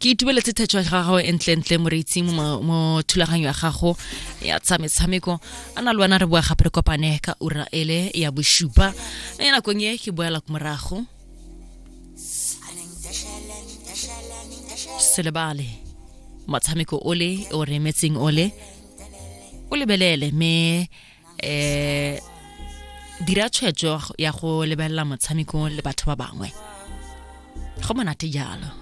Ke itumeletse thetso ya gago entle moreitsi mo thulaganyo ya gago ya tsa metshameko ana lwana re bua gape re kopane ka ura ele ya boshupa ena konye ke boela ku morago selebale motshameko ole o remetseng ole o lebelele me dira tshwetso ya go lebella motshameko le batho ba bangwe go monate jalo